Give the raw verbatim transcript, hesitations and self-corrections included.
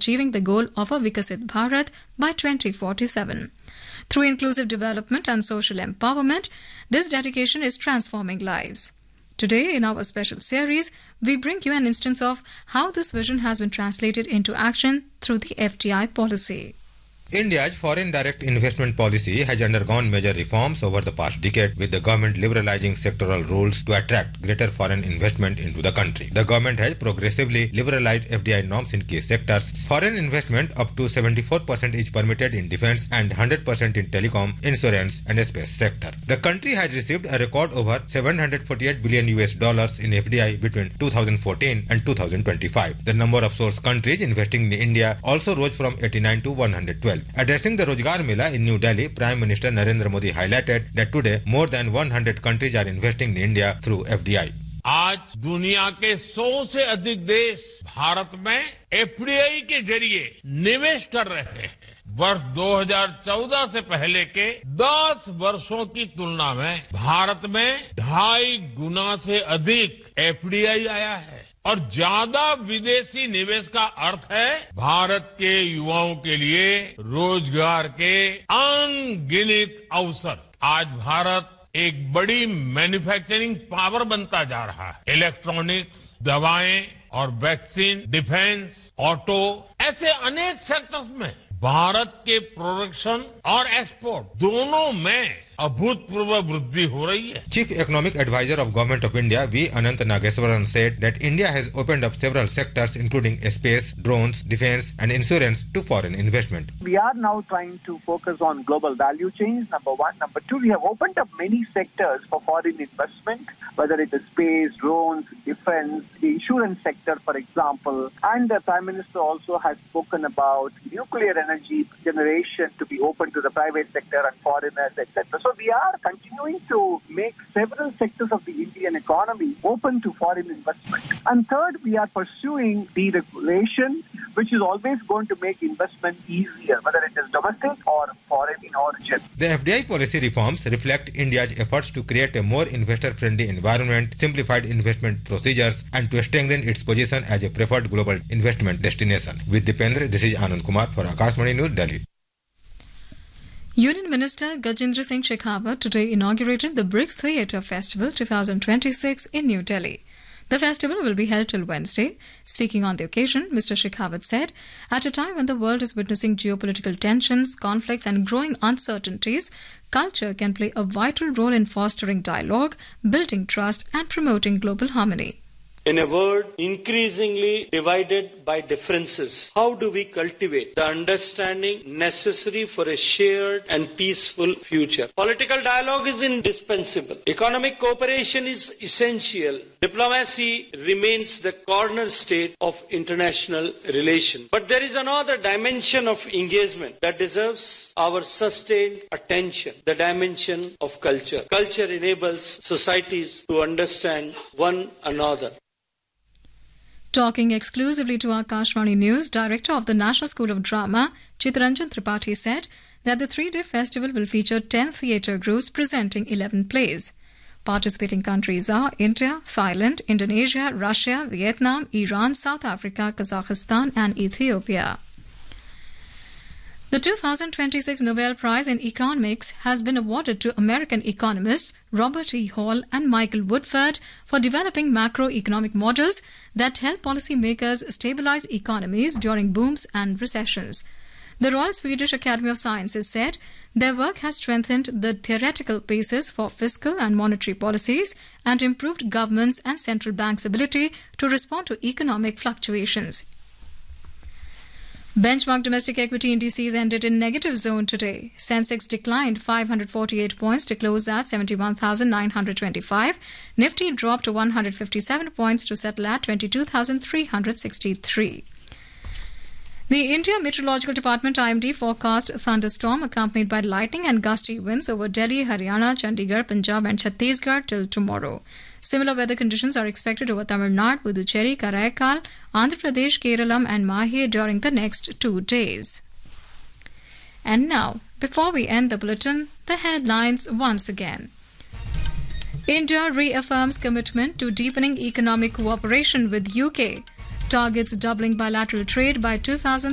achieving the goal of a Vikasit Bharat by twenty forty-seven. Through inclusive development and social empowerment, this dedication is transforming lives. Today, in our special series, we bring you an instance of how this vision has been translated into action through the F D I policy. India's foreign direct investment policy has undergone major reforms over the past decade, with the government liberalizing sectoral rules to attract greater foreign investment into the country. The government has progressively liberalized F D I norms in key sectors. Foreign investment up to seventy-four percent is permitted in defense and one hundred percent in telecom, insurance and space sector. The country has received a record over seven hundred forty-eight billion U S dollars in F D I between two thousand fourteen and two thousand twenty-five. The number of source countries investing in India also rose from eighty-nine to one hundred twelve. Addressing the Rozgar Mela in New Delhi, Prime Minister Narendra Modi highlighted that today more than one hundred countries are investing in India through F D I. आज दुनिया के सौ से अधिक देश भारत में F D I के जरिए निवेश कर रहे हैं. वर्ष दो हज़ार चौदह से पहले के दस वर्षों की तुलना में भारत में ढाई गुना से अधिक एफ डी आई आया है और ज्यादा विदेशी निवेश का अर्थ है भारत के युवाओं के लिए रोजगार के अनगिनत अवसर. आज भारत एक बड़ी मैन्युफैक्चरिंग पावर बनता जा रहा है. इलेक्ट्रॉनिक्स, दवाएं और वैक्सीन, डिफेंस, ऑटो, ऐसे अनेक सेक्टर्स में भारत के प्रोडक्शन और एक्सपोर्ट दोनों में अभूतपूर्व वृद्धि हो रही है. Chief Economic Advisor of Government of India, V. Anant Nageswaran, said that India has opened up several sectors including space, drones, defense and insurance to foreign investment. We are now trying to focus on global value chains, number one. Number two, we have opened up many sectors for foreign investment, whether it is space, drones, defense, the insurance sector, for example. And the Prime Minister also has spoken about nuclear energy generation to be open to the private sector and foreigners, et cetera. So we are continuing to make several sectors of the Indian economy open to foreign investment. And third, we are pursuing deregulation, which is always going to make investment easier, whether it is domestic or foreign in origin. The F D I policy reforms reflect India's efforts to create a more investor-friendly environment, simplified investment procedures, and to strengthen its position as a preferred global investment destination. With Dipendra, this is Anand Kumar for Akashvani News, Delhi. Union Minister Gajendra Singh Shekhawat today inaugurated the BRICS Theatre Festival twenty twenty-six in New Delhi. The festival will be held till Wednesday. Speaking on the occasion, Mister Shekhawat said, at a time when the world is witnessing geopolitical tensions, conflicts and growing uncertainties, culture can play a vital role in fostering dialogue, building trust and promoting global harmony. In a world increasingly divided by differences, how do we cultivate the understanding necessary for a shared and peaceful future? Political dialogue is indispensable. Economic cooperation is essential. Diplomacy remains the cornerstone of international relations. But there is another dimension of engagement that deserves our sustained attention, the dimension of culture. Culture enables societies to understand one another. Talking exclusively to Akashvani News, Director of the National School of Drama, Chittaranjan Tripathi, said that the three-day festival will feature ten theatre groups presenting eleven plays. Participating countries are India, Thailand, Indonesia, Russia, Vietnam, Iran, South Africa, Kazakhstan and Ethiopia. The two thousand twenty-six Nobel Prize in Economics has been awarded to American economists Robert E. Hall and Michael Woodford for developing macroeconomic models that help policymakers stabilize economies during booms and recessions. The Royal Swedish Academy of Sciences said their work has strengthened the theoretical basis for fiscal and monetary policies and improved governments and central banks' ability to respond to economic fluctuations. Benchmark domestic equity indices ended in negative zone today. Sensex declined five hundred forty-eight points to close at seventy-one thousand nine hundred twenty-five. Nifty dropped one hundred fifty-seven points to settle at twenty-two thousand three hundred sixty-three. The India Meteorological Department I M D forecast thunderstorm accompanied by lightning and gusty winds over Delhi, Haryana, Chandigarh, Punjab and Chhattisgarh till tomorrow. Similar weather conditions are expected over Tamil Nadu, Puducherry, Karaikal, Andhra Pradesh, Kerala and Mahe during the next two days. And now, before we end the bulletin, the headlines once again. India reaffirms commitment to deepening economic cooperation with U K. Targets doubling bilateral trade by two thousand